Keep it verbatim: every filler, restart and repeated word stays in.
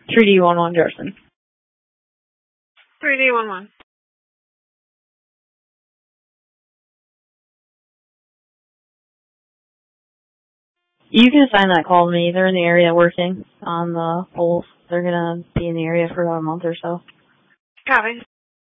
three D one one, Jefferson. three D one one. You can assign that call to me. They're in the area working on the poles. They're going to be in the area for about a month or so. Copy.